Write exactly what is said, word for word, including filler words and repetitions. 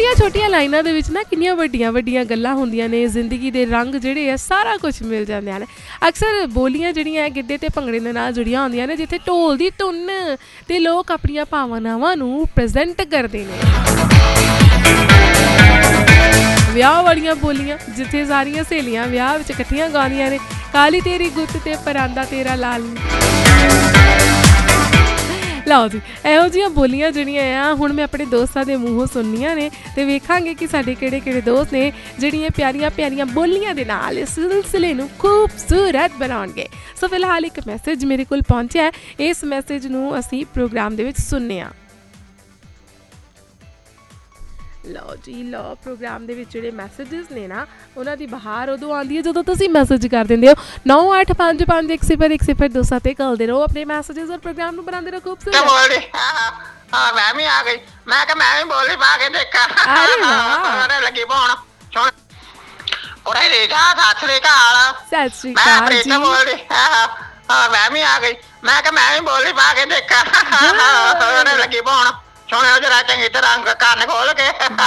ਛੋਟੀਆਂ ਛੋਟੀਆਂ ਲਾਈਨਾਂ ਦੇ ਵਿੱਚ ਨਾ ਕਿੰਨੀਆਂ ਵੱਡੀਆਂ ਵੱਡੀਆਂ ਗੱਲਾਂ ਹੁੰਦੀਆਂ ਨੇ, ਜ਼ਿੰਦਗੀ ਦੇ ਰੰਗ ਜਿਹੜੇ ਆ ਸਾਰਾ ਕੁਛ ਮਿਲ ਜਾਂਦੇ ਹਨ। ਅਕਸਰ ਬੋਲੀਆਂ ਜਿਹੜੀਆਂ ਹੈ ਗਿੱਧੇ ਅਤੇ ਭੰਗੜੇ ਦੇ ਨਾਲ ਜੁੜੀਆਂ ਹੁੰਦੀਆਂ ਨੇ, ਜਿੱਥੇ ਢੋਲ ਦੀ ਧੁਨ ਅਤੇ ਲੋਕ ਆਪਣੀਆਂ ਭਾਵਨਾਵਾਂ ਨੂੰ ਪ੍ਰੈਜ਼ੈਂਟ ਕਰਦੇ ਨੇ। ਵਿਆਹ ਵਾਲੀਆਂ ਬੋਲੀਆਂ, ਜਿੱਥੇ ਸਾਰੀਆਂ ਸਹੇਲੀਆਂ ਵਿਆਹ ਵਿੱਚ ਇਕੱਠੀਆਂ ਗਾਉਂਦੀਆਂ ਨੇ, ਕਾਲੀ ਤੇਰੀ ਗੁੱਤ ਤੇ ਪਰਾਂਦਾ ਤੇਰਾ ਲਾਲ। ਲਓ ਜੀ, ਇਹੋ ਜਿਹੀਆਂ ਬੋਲੀਆਂ ਜਿਹੜੀਆਂ ਆ ਹੁਣ ਮੈਂ ਆਪਣੇ ਦੋਸਤਾਂ ਦੇ ਮੂੰਹੋਂ ਸੁਣਨੀਆਂ ਨੇ ਅਤੇ ਵੇਖਾਂਗੇ ਕਿ ਸਾਡੇ ਕਿਹੜੇ ਕਿਹੜੇ ਦੋਸਤ ਨੇ ਜਿਹੜੀਆਂ ਪਿਆਰੀਆਂ ਪਿਆਰੀਆਂ ਬੋਲੀਆਂ ਦੇ ਨਾਲ ਇਸ ਸਿਲਸਿਲੇ ਨੂੰ ਖੂਬਸੂਰਤ ਬਣਾਉਣਗੇ। ਸੋ ਫਿਲਹਾਲ ਇੱਕ ਮੈਸੇਜ ਮੇਰੇ ਕੋਲ ਪਹੁੰਚਿਆ, ਇਸ ਮੈਸੇਜ ਨੂੰ ਅਸੀਂ ਪ੍ਰੋਗਰਾਮ ਦੇ ਵਿੱਚ ਸੁਣਦੇ ਹਾਂ। ਲਓ ਜੀ, ਲਓ ਪ੍ਰੋਗਰਾਮ ਦੇ ਵਿੱਚ ਜਿਹੜੇ ਮੈਸੇਜਿਸ ਨੇ ਨਾ, ਉਹਨਾਂ ਦੀ ਬਹਾਰ ਉਦੋਂ ਆਉਂਦੀ ਹੈ ਜਦੋਂ ਤੁਸੀਂ ਮੈਸੇਜ ਕਰ ਦਿੰਦੇ ਹੋ ਨੌ ਅੱਠ ਪੰਜ ਪੰਜ ਇੱਕ ਸਿਫਰ ਇੱਕ ਸਿਫਰ ਦੋ ਸੱਤ 'ਤੇ ਘੱਲਦੇ ਰਹੋ ਆਪਣੇ ਮੈਸੇਜਿਸ ਔਰ ਪ੍ਰੋਗਰਾਮ ਨੂੰ ਬਣਾਉਂਦੇ ਰਹੋ ਖੂਬਸੂਰਤ। ਹਾਂ ਮੈਂ ਵੀ ਆ ਗਈ, ਮੈਂ ਕਿਹਾ ਮੈਂ ਵੀ ਬੋਲੀ ਪਾ ਕੇ ਦੇਖਾਂ। ਅਰੇ ਲੱਗੀ ਪਾਉਣ ਸੁਣ ਉਰੇ ਦੇ ਜਾ ਸਤਿ ਸ੍ਰੀ ਅਕਾਲ। ਸਤਿ ਸ੍ਰੀ ਅਕਾਲ ਜੀ। ਮੈਂ ਬੋਲੀ ਹਾਂ ਮੈਂ ਵੀ ਆ ਗਈ, ਮੈਂ ਕਿਹਾ ਮੈਂ ਵੀ ਬੋਲੀ ਪਾ ਕੇ ਦੇਖਾਂ। ਅਰੇ ਲੱਗੀ ਪਾਉਣ ਸੁਣਿਓ ਜਰਾ ਚੰਗੀ ਤਰ੍ਹਾਂ ਕੰਨ ਖੋਲ ਕੇ।